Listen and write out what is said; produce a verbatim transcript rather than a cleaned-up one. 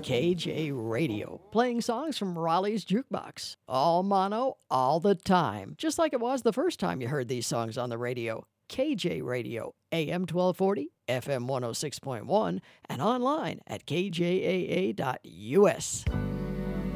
K J Radio, playing songs from Raleigh's Jukebox. All mono, all the time, just like it was the first time you heard these songs on the radio. K J Radio, A M twelve forty, F M one oh six point one, and online at k j a a dot u s.